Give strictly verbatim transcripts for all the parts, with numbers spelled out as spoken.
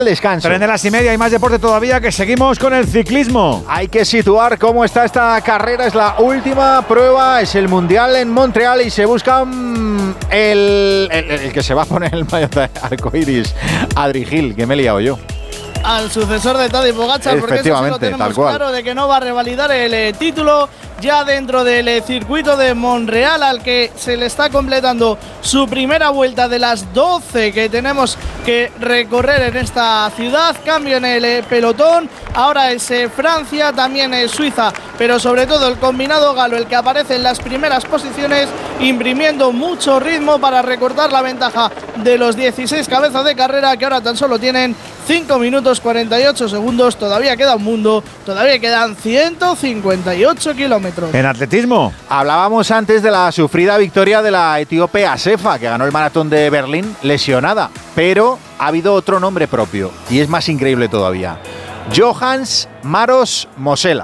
Descanso. Tres de las y media y más deporte todavía, que seguimos con el ciclismo. Hay que situar cómo está esta carrera. Es la última prueba, es el Mundial en Montreal y se busca um, el, el, el que se va a poner el maillot de arcoiris, Adri Gil, que me he liado yo. Al sucesor de Tadej Pogačar, porque eso sí lo tenemos claro de que no va a revalidar el eh, título ya dentro del eh, circuito de Montreal, al que se le está completando su primera vuelta de las doce que tenemos que recorrer en esta ciudad. Cambio en el eh, pelotón, ahora es eh, Francia, también es Suiza, pero sobre todo el combinado galo, el que aparece en las primeras posiciones, imprimiendo mucho ritmo para recortar la ventaja de los dieciséis cabezas de carrera, que ahora tan solo tienen cinco minutos cuarenta y ocho segundos. Todavía queda un mundo, todavía quedan ciento cincuenta y ocho kilómetros. En atletismo hablábamos antes de la sufrida victoria de la etíope Asefa, que ganó el maratón de Berlín lesionada, pero ha habido otro nombre propio y es más increíble todavía: Johans Maros Mosela.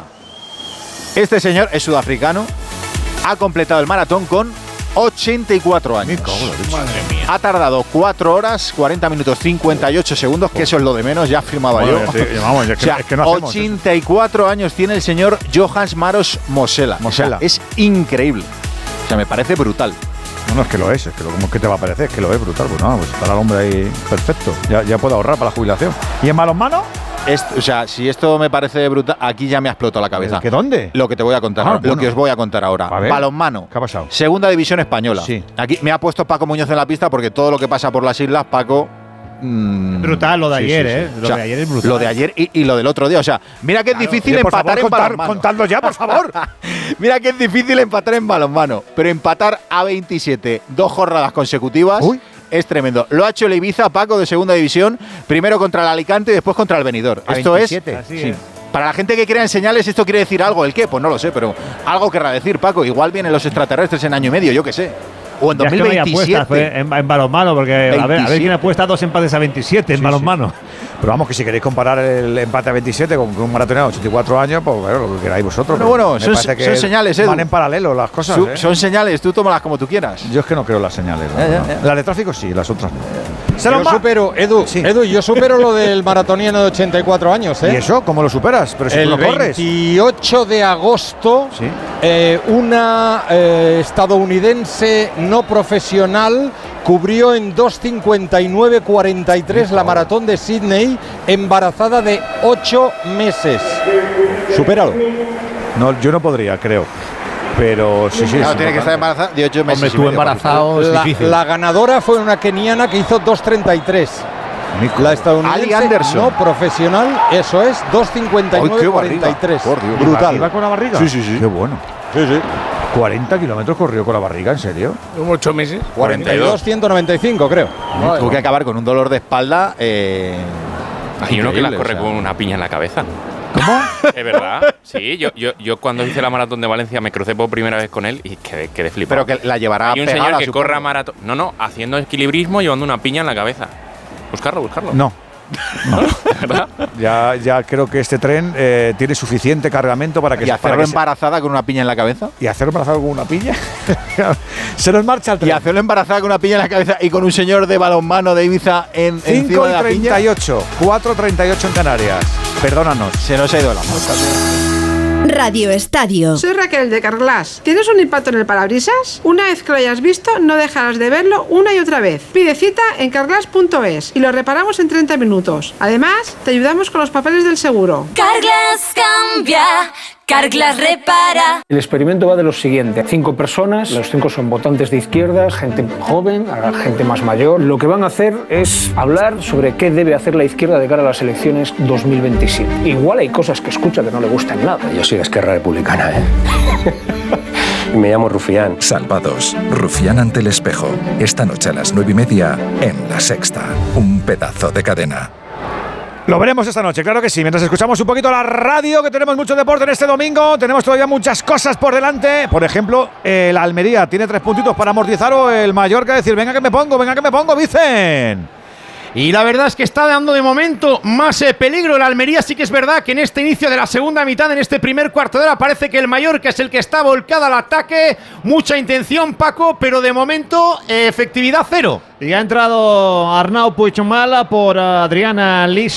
Este señor es sudafricano, ha completado el maratón con ochenta y cuatro años. Madre mía. Ha tardado cuatro horas, cuarenta minutos, cincuenta y ocho segundos, que eso es lo de menos, ya firmaba bueno, yo. Ya te, vamos, es que, o sea, es que no ochenta y cuatro años tiene el señor Johans Maros Mosela. Mosela. O sea, es increíble. O sea, me parece brutal. No, no, es que lo es, es que lo, ¿cómo es que te va a parecer? Es que lo es brutal. Pues no, pues estará el hombre ahí perfecto. Ya, ya puede ahorrar para la jubilación. ¿Y en balonmano? Esto, o sea, si esto me parece brutal, aquí ya me ha explotado la cabeza. ¿Qué dónde? Lo que te voy a contar, Ah, lo bueno. que os voy a contar ahora. A ver. Balonmano. ¿Qué ha pasado? Segunda división española. Sí. Aquí me ha puesto Paco Muñoz en la pista porque todo lo que pasa por las islas, Paco. Mmm, brutal lo de sí, ayer, sí, sí. ¿eh? Lo o sea, de ayer es brutal. Lo de ayer y, y lo del otro día. O sea, mira que es Claro, difícil oye, por empatar favor, en contar, balonmano. contadlo ya, por favor. Mira que es difícil empatar en balonmano. Pero empatar a veintisiete, dos jornadas consecutivas. Uy. Es tremendo. Lo ha hecho el Ibiza, Paco, de segunda división. Primero contra el Alicante y después contra el Benidorm. A Esto veintisiete. es. Así Sí. es. Para la gente que crea en señales, esto quiere decir algo. ¿El qué? Pues no lo sé, pero algo querrá decir, Paco. Igual vienen los extraterrestres en año y medio, yo qué sé. O en Ya dos es mil que no hay veintisiete. apuestas en, en balonmano, porque a ver, a ver veintisiete. quién apuesta dos empates a veintisiete en Sí, balonmano. Pero vamos, que si queréis comparar el empate a veintisiete con, con un maratonero de ochenta y cuatro años, pues bueno, lo que queráis vosotros. Bueno, bueno, Me son- parece que son señales, Edu. Van en paralelo las cosas. Su- ¿eh? Son señales, tú tómalas como tú quieras. Yo es que no creo las señales. ¿no? Ya, ya, No. ya. Las de tráfico sí, las otras no. Se Yo nos va. supero, Edu, Sí. Edu, yo supero lo del maratoniano de ochenta y cuatro años, ¿eh? ¿Y eso? ¿Cómo lo superas? Pero si El tú no corres. veintiocho de agosto, Sí. eh, una eh, estadounidense no profesional cubrió en dos cincuenta y nueve cuarenta y tres la maratón de Sydney, embarazada de ocho meses. Supéralo. No, yo no podría, creo. Pero sí, sí. Claro, es tiene que estar importante. embarazada de ocho meses. Hombre, y tú medio, embarazado es La, difícil. la ganadora fue una keniana que hizo dos treinta y tres. Nico. La estadounidense Ali Anderson. no profesional, eso es, dos cincuenta y Ay, nueve qué cuarenta y tres. barriga. Por Dios. Brutal. ¿Iba con la barriga? Sí, sí, sí. Qué bueno. Sí, sí. cuarenta kilómetros corrió con la barriga, ¿en serio? Ocho meses. cuarenta y dos, ciento noventa y cinco, creo. Tuvo que acabar con un dolor de espalda. Eh, Hay uno que las increíble, corre o sea. con una piña en la cabeza. ¿Cómo? ¿Es verdad? Sí, yo, yo, yo cuando hice la maratón de Valencia me crucé por primera vez con él y quedé, quedé flipado. Pero que la llevará Hay un pegada, señor que supongo. corre a maratón. No, no, haciendo equilibrismo llevando una piña en la cabeza. Buscarlo, buscarlo. No. ¿Verdad? Ya, ya creo que este tren eh, tiene suficiente cargamento para que, ¿Y se- hacerlo para que se- embarazada con una piña en la cabeza? y hacerlo embarazado con una piña. Se nos marcha el Y tren. hacerlo embarazada con una piña en la cabeza y con un señor de balonmano de Ibiza en, cinco encima de y la piña. treinta y ocho, cuatro treinta y ocho en Canarias. Perdónanos. Se nos ha ido la mano. Radio Estadio. Soy Raquel de Carglass. ¿Tienes un impacto en el parabrisas? Una vez que lo hayas visto, no dejarás de verlo una y otra vez. Pide cita en carglass punto es y lo reparamos en treinta minutos. Además, te ayudamos con los papeles del seguro. Carglass cambia, Carglass repara. El experimento va de lo siguiente. Cinco personas, los cinco son votantes de izquierdas, gente joven, gente más mayor. Lo que van a hacer es hablar sobre qué debe hacer la izquierda de cara a las elecciones dos mil veintisiete. Igual hay cosas que escucha que no le gustan nada. Yo soy de Esquerra Republicana, ¿eh? Y me llamo Rufián. Salvados. Rufián ante el espejo. Esta noche a las nueve y media en La Sexta. Un pedazo de cadena. Lo veremos esta noche, claro que sí. Mientras escuchamos un poquito la radio, que tenemos mucho deporte en este domingo, tenemos todavía muchas cosas por delante. Por ejemplo, el Almería tiene tres puntitos para amortizar o el Mallorca decir, venga que me pongo, venga que me pongo, Vicen. y la verdad es que está dando de momento más eh, peligro el Almería. Sí que es verdad que en este inicio de la segunda mitad, en este primer cuarto de hora, parece que el Mallorca es el que está volcado al ataque, mucha intención, Paco, pero de momento eh, efectividad cero. Y ha entrado Arnau Puigdemont por Adriana Lis